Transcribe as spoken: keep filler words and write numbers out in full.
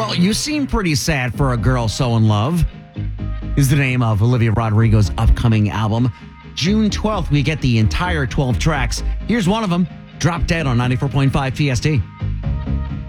Girl, you seem pretty sad for a girl so in love is the name of Olivia Rodrigo's upcoming album. June twelfth, we get the entire twelve tracks. Here's one of them, Drop Dead on ninety-four point five P S T.